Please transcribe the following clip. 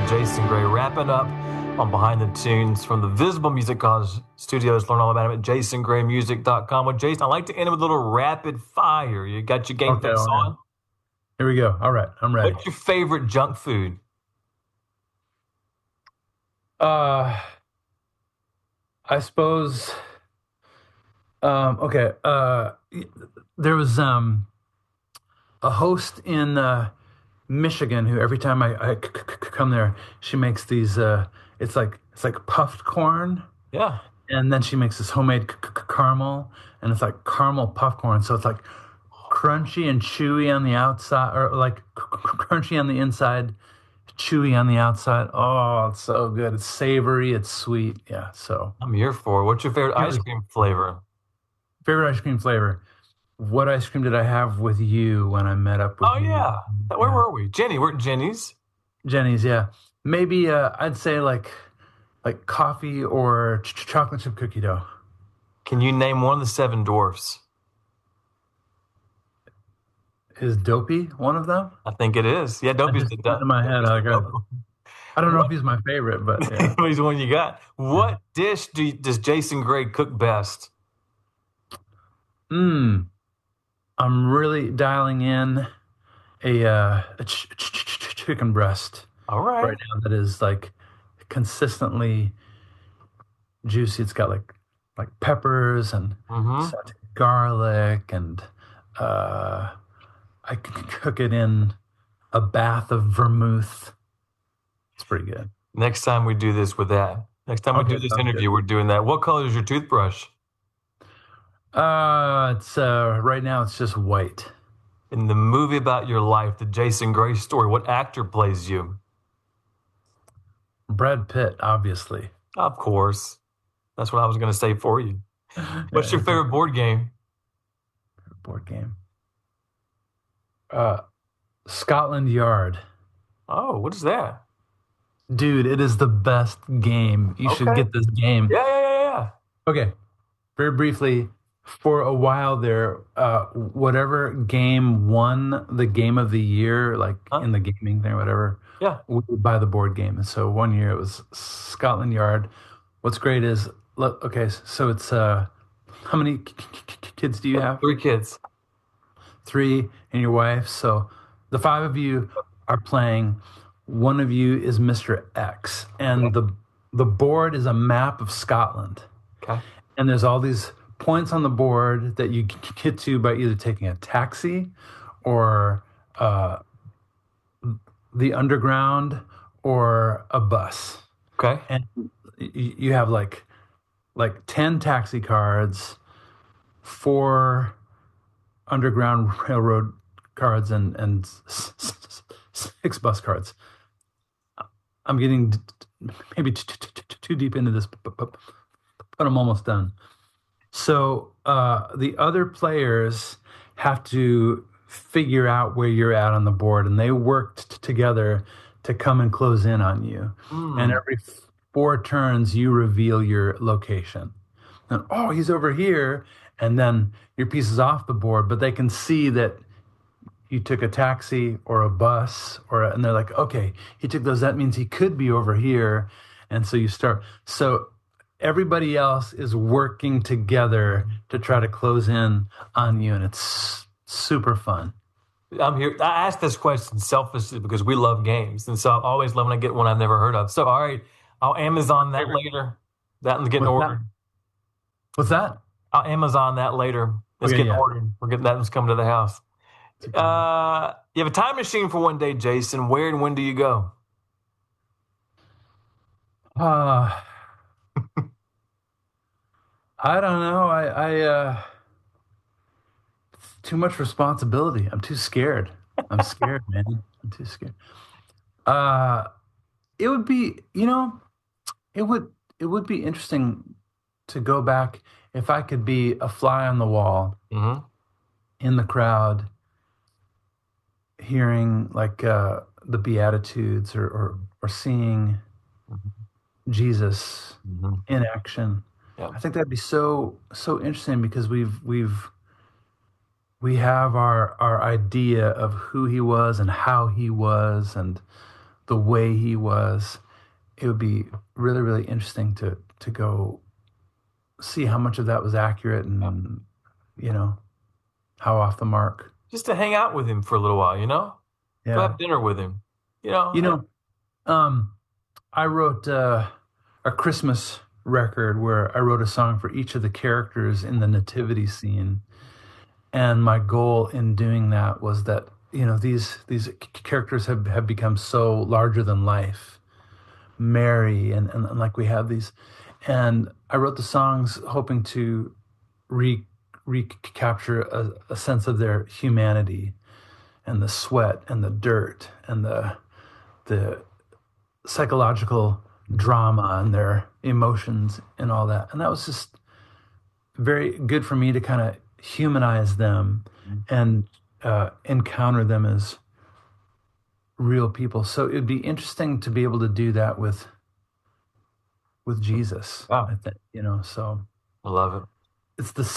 Jason Gray, wrapping up on Behind the Tunes from the Visible Music Cause Studios. Learn all about him at jasongraymusic.com. Well, Jason, I like to end with a little rapid fire. You got your game face on? Here we go. All right, I'm ready. What's your favorite junk food? I suppose. Okay. There was a host in Michigan who every time I come there, she makes these. It's like puffed corn. Yeah. And then she makes this homemade caramel, and it's like caramel puffed corn. So it's like crunchy and chewy on the outside, or like crunchy on the inside, chewy on the outside. Oh, it's so good. It's savory. It's sweet. Yeah. So I'm here for it. What's your favorite ice cream flavor? Favorite ice cream flavor. What ice cream did I have with you when I met up with you? Oh, yeah. Where were we? Jenny. We're at Jenny's. Jenny's, yeah. Maybe I'd say like coffee or chocolate chip cookie dough. Can you name one of the Seven Dwarfs? Is Dopey one of them? I think it is. Yeah, Dopey's the in my head. I don't know if he's my favorite, but yeah. He's the one you got. What dish does Jason Gray cook best? I'm really dialing in a chicken breast. All right. Right now, that is like consistently juicy. It's got like peppers and sauteed garlic, and I can cook it in a bath of vermouth. It's pretty good. Next time we do this with that. Next time we do this interview, we're doing that. What color is your toothbrush? It's right now it's just white. In the movie about your life, the Jason Gray story, what actor plays you? Brad Pitt, obviously. Of course. That's what I was going to say for you. What's your favorite board game? Board game. Scotland Yard. Oh, what is that? Dude, it is the best game. You should get this game. Yeah. Okay. Very briefly, for a while there, whatever game won the game of the year, like in the gaming thing or whatever, we would buy the board game. And so one year it was Scotland Yard. What's great is, so it's, how many kids do you have? 3 kids. 3 and your wife. So the 5 of you are playing. One of you is Mr. X. And the board is a map of Scotland. Okay. And there's all these points on the board that you get to by either taking a taxi or the underground or a bus. Okay. And you have like 10 taxi cards, 4 underground railroad cards, and 6 bus cards. I'm getting maybe too deep into this, but I'm almost done. So the other players have to figure out where you're at on the board, and they work together to come and close in on you. And every 4 turns, you reveal your location. And, he's over here, and then your piece is off the board, but they can see that you took a taxi or a bus, and they're like, okay, he took those. That means he could be over here. And so you start. So everybody else is working together to try to close in on you, and it's super fun. I'm here. I asked this question selfishly because we love games, and so I always love when I get one I've never heard of. So, all right, I'll Amazon that later. That and getting ordered. What's that? I'll Amazon that later. It's getting ordered. We're getting that one's coming to the house. You have a time machine for one day, Jason. Where and when do you go? I don't know. I it's too much responsibility. I'm too scared. I'm scared, man. I'm too scared. It would be, it would be interesting to go back if I could be a fly on the wall in the crowd, hearing like the Beatitudes or seeing Jesus in action. Yeah. I think that'd be so interesting because we have our idea of who he was and how he was, and the way he was. It would be really, really interesting to go see how much of that was accurate and, you know, how off the mark. Just to hang out with him for a little while, you know? Go Yeah. have dinner with him. You know? You know, I wrote a Christmas record where I wrote a song for each of the characters in the nativity scene. And my goal in doing that was that, you know, these characters have become so larger than life. Mary and like we have these. And I wrote the songs hoping to recapture a sense of their humanity and the sweat and the dirt and the psychological drama and their emotions and all that. And that was just very good for me to kind of humanize them and encounter them as real people. So it'd be interesting to be able to do that with Jesus. Wow. I think, you know, so I love it. it's the